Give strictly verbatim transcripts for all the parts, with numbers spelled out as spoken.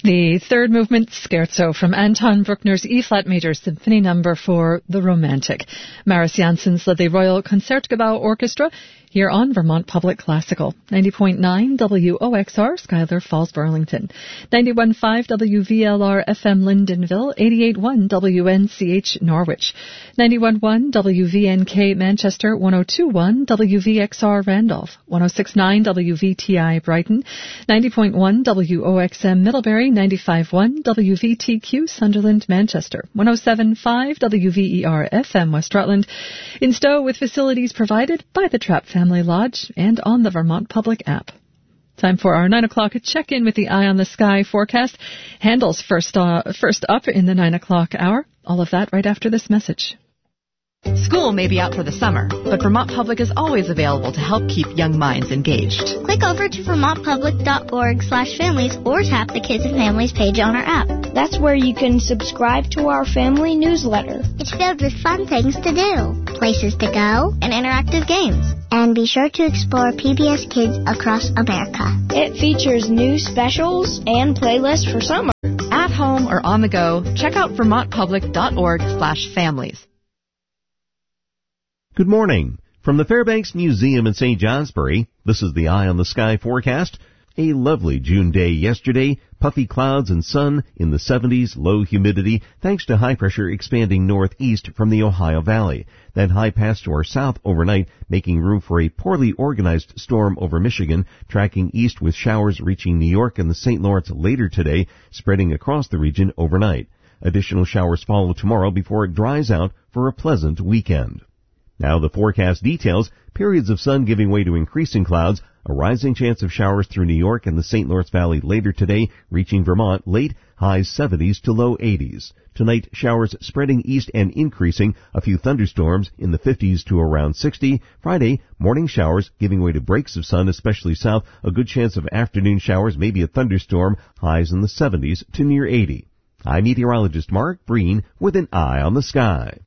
The third movement, Scherzo, from Anton Bruckner's E-flat major symphony number four, The Romantic. Maris Janssen's led the Royal Concertgebouw Orchestra here on Vermont Public Classical. ninety point nine W O X R, Schuyler Falls, Burlington. ninety-one point five W V L R F M, Lyndonville. eighty-eight point one W N C H, Norwich. ninety-one point one W V N K, Manchester. one oh two point one W V X R, Randolph. one oh six point nine W V T I, Brighton. ninety point one W O X M, Middlebury. ninety-five point one W V T Q, Sunderland, Manchester. one oh seven point five W V E R F M, West Rutland. In Stowe, with facilities provided by the Trapp Family Lodge and on the Vermont Public app. Time for our nine o'clock check-in with the Eye on the Sky forecast. Handel's first, uh, first up in the nine o'clock hour. All of that right after this message. School may be out for the summer, but Vermont Public is always available to help keep young minds engaged. Click over to vermontpublic.org slash families or tap the Kids and Families page on our app. That's where you can subscribe to our family newsletter. It's filled with fun things to do, places to go, and interactive games. And be sure to explore P B S Kids across America. It features new specials and playlists for summer. At home or on the go, check out vermontpublic.org slash families. Good morning. From the Fairbanks Museum in Saint Johnsbury, this is the Eye on the Sky forecast. A lovely June day yesterday, puffy clouds and sun in the seventies, low humidity, thanks to high pressure expanding northeast from the Ohio Valley. That high passed to our south overnight, making room for a poorly organized storm over Michigan, tracking east with showers reaching New York and the Saint Lawrence later today, spreading across the region overnight. Additional showers follow tomorrow before it dries out for a pleasant weekend. Now the forecast details: periods of sun giving way to increasing clouds, a rising chance of showers through New York and the Saint Lawrence Valley later today, reaching Vermont late, highs seventies to low eighties. Tonight, showers spreading east and increasing, a few thunderstorms in the fifties to around sixty. Friday, morning showers giving way to breaks of sun, especially south, a good chance of afternoon showers, maybe a thunderstorm, highs in the seventies to near eighty. I'm meteorologist Mark Breen with an Eye on the Sky.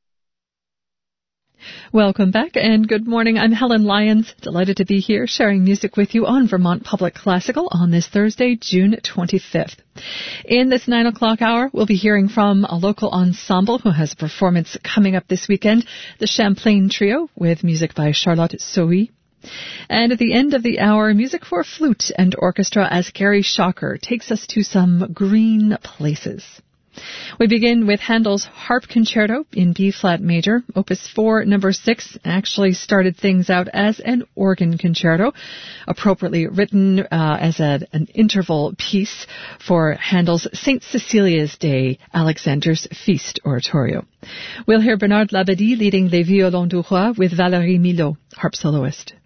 Welcome back and good morning. I'm Helen Lyons, delighted to be here sharing music with you on Vermont Public Classical on this Thursday, June twenty-fifth. In this nine o'clock hour, we'll be hearing from a local ensemble who has a performance coming up this weekend, the Champlain Trio, with music by Charlotte Sohi. And at the end of the hour, music for flute and orchestra as Gary Shocker takes us to some green places. We begin with Handel's Harp Concerto in B-flat major. Opus four, number six, actually started things out as an organ concerto, appropriately written uh, as a, an interval piece for Handel's Saint Cecilia's Day, Alexander's Feast oratorio. We'll hear Bernard Labadie leading Les Violons du Roi with Valérie Milot, harp soloist.